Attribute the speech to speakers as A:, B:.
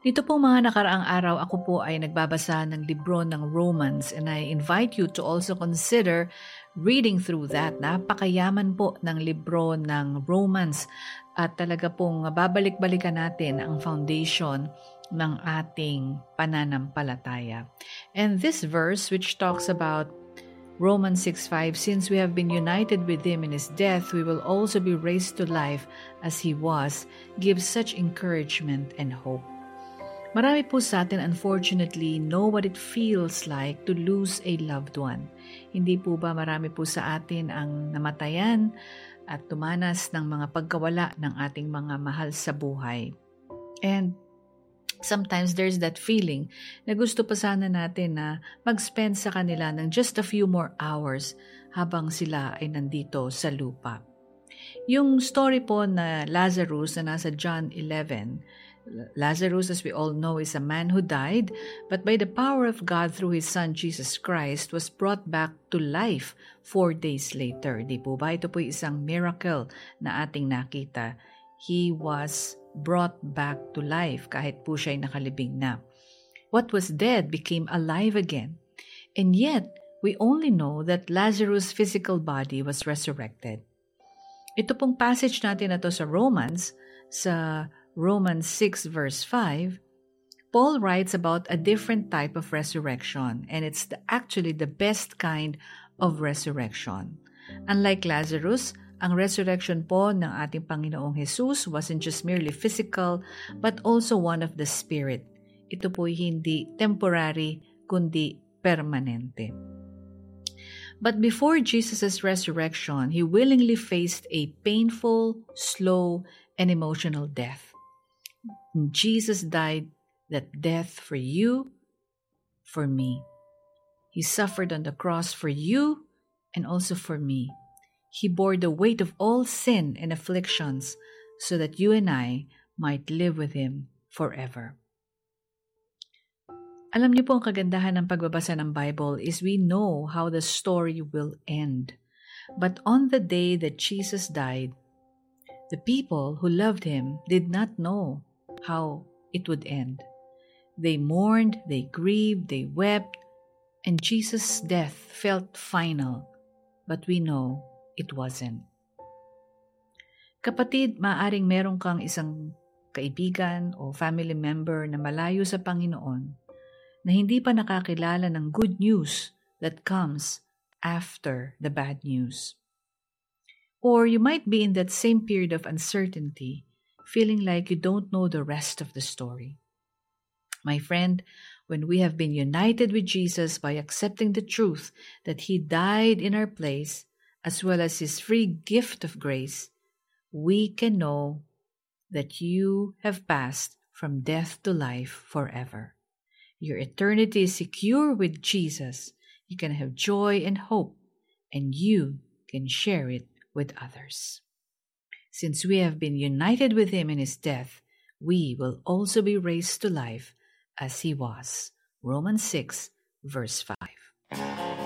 A: Dito po mga nakaraang araw, ako po ay nagbabasa ng libro ng Romans and I invite you to also consider reading through that. Napakayaman po ng libro ng Romans at talaga pong babalik-balikan natin ang foundation ng ating pananampalataya. And this verse which talks about Romans 6:5, since we have been united with Him in His death, we will also be raised to life as He was, gives such encouragement and hope. Marami po sa atin, unfortunately, know what it feels like to lose a loved one. Hindi po ba marami po sa atin ang namatayan at tumanas ng mga pagkawala ng ating mga mahal sa buhay? And sometimes there's that feeling na gusto pa sana natin na mag-spend sa kanila ng just a few more hours habang sila ay nandito sa lupa. Yung story po na Lazarus na nasa John 11, Lazarus, as we all know, is a man who died, but by the power of God through His Son, Jesus Christ, was brought back to life 4 days later. Di po ba? Ito po isang miracle na ating nakita. He was brought back to life kahit po siya'y nakalibing na. What was dead became alive again. And yet, we only know that Lazarus' physical body was resurrected. Ito pong passage natin na to sa Romans, sa Romans 6 verse 5, Paul writes about a different type of resurrection, and it's actually the best kind of resurrection. Unlike Lazarus, ang resurrection po ng ating Panginoong Jesus wasn't just merely physical, but also one of the spirit. Ito po hindi temporary, kundi permanente. But before Jesus' resurrection, He willingly faced a painful, slow, and emotional death. Jesus died that death for you, for me. He suffered on the cross for you and also for me. He bore the weight of all sin and afflictions so that you and I might live with Him forever. Alam niyo po ang kagandahan ng pagbabasa ng Bible is we know how the story will end. But on the day that Jesus died, the people who loved Him did not know how it would end. They mourned, they grieved, they wept, and Jesus' death felt final, but we know it wasn't. Kapatid, maaring meron kang isang kaibigan o family member na malayo sa Panginoon na hindi pa nakakilala ng good news that comes after the bad news. Or you might be in that same period of uncertainty, feeling like you don't know the rest of the story. My friend, when we have been united with Jesus by accepting the truth that He died in our place, as well as His free gift of grace, we can know that you have passed from death to life forever. Your eternity is secure with Jesus. You can have joy and hope, and you can share it with others. Since we have been united with Him in His death, we will also be raised to life as He was. Romans 6, verse 5.